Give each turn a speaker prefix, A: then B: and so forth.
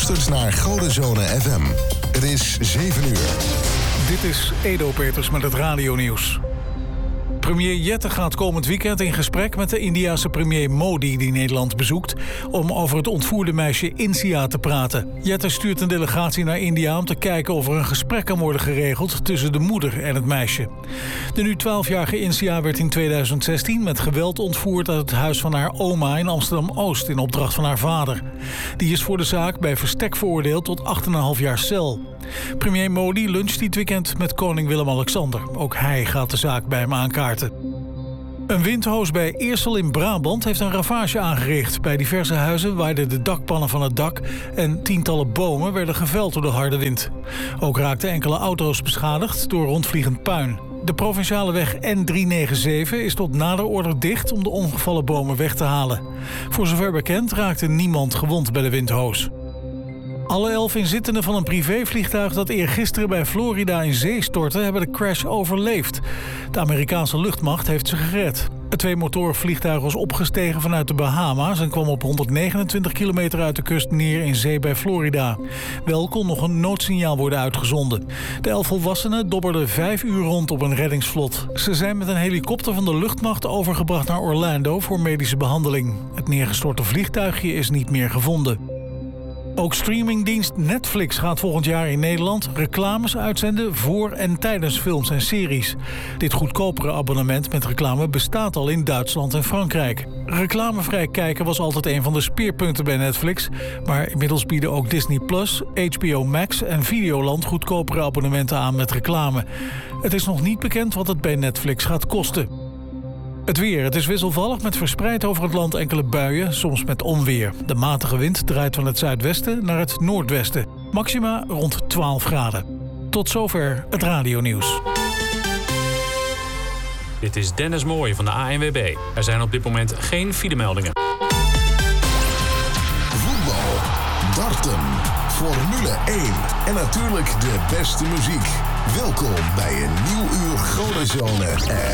A: luistert naar Godenzone FM. Het is 7 uur.
B: Dit is Edo Peters met het radionieuws. Premier Jette gaat komend weekend in gesprek met de Indiase premier Modi die Nederland bezoekt om over het ontvoerde meisje Insia te praten. Jette stuurt een delegatie naar India om te kijken of er een gesprek kan worden geregeld tussen de moeder en het meisje. De nu 12-jarige Insia werd in 2016 met geweld ontvoerd uit het huis van haar oma in Amsterdam-Oost in opdracht van haar vader. Die is voor de zaak bij verstek veroordeeld tot 8,5 jaar cel. Premier Modi luncht dit weekend met koning Willem-Alexander. Ook hij gaat de zaak bij hem aankaarten. Een windhoos bij Eersel in Brabant heeft een ravage aangericht. Bij diverse huizen waaiden de dakpannen van het dak en tientallen bomen werden geveld door de harde wind. Ook raakten enkele auto's beschadigd door rondvliegend puin. De provinciale weg N397 is tot nader order dicht om de omgevallen bomen weg te halen. Voor zover bekend raakte niemand gewond bij de windhoos. Alle 11 inzittenden van een privévliegtuig dat eergisteren bij Florida in zee stortte hebben de crash overleefd. De Amerikaanse luchtmacht heeft ze gered. Het tweemotoren vliegtuig was opgestegen vanuit de Bahama's en kwam op 129 kilometer uit de kust neer in zee bij Florida. Wel kon nog een noodsignaal worden uitgezonden. De 11 volwassenen dobberden 5 uur rond op een reddingsvlot. Ze zijn met een helikopter van de luchtmacht overgebracht naar Orlando voor medische behandeling. Het neergestorte vliegtuigje is niet meer gevonden. Ook streamingdienst Netflix gaat volgend jaar in Nederland reclames uitzenden voor en tijdens films en series. Dit goedkopere abonnement met reclame bestaat al in Duitsland en Frankrijk. Reclamevrij kijken was altijd een van de speerpunten bij Netflix, maar inmiddels bieden ook Disney+, HBO Max en Videoland goedkopere abonnementen aan met reclame. Het is nog niet bekend wat het bij Netflix gaat kosten. Het weer. Het is wisselvallig met verspreid over het land enkele buien, soms met onweer. De matige wind draait van het zuidwesten naar het noordwesten. Maxima rond 12 graden. Tot zover het radionieuws.
C: Dit is Dennis Mooij van de ANWB. Er zijn op dit moment geen filemeldingen.
A: Voetbal, darten, Formule 1 en natuurlijk de beste muziek. Welkom bij een nieuw uur Godenzone